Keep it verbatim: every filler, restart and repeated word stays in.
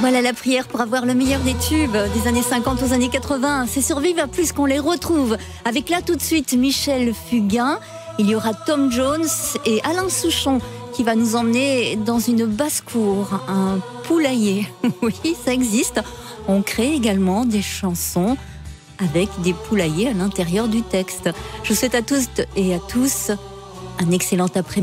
Voilà la prière pour avoir le meilleur des tubes des années cinquante aux années quatre-vingts. C'est sur Viva Plus qu'on les retrouve. Avec là tout de suite Michel Fugain. Il y aura Tom Jones et Alain Souchon qui va nous emmener dans une basse-cour, un poulailler. Oui, ça existe. On crée également des chansons avec des poulaillers à l'intérieur du texte. Je vous souhaite à tous et à tous un excellent après-midi.